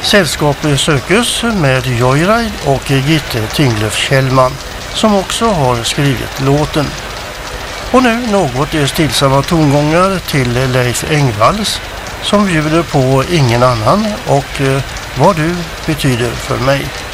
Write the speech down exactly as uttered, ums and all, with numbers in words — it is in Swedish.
Sällskap sökes med Joyride och Gitte Tinglöf Kjellman som också har skrivit låten. Och nu något stillsamma tongångar till Leif Engvalls som bjuder på Ingen annan och Vad du betyder för mig.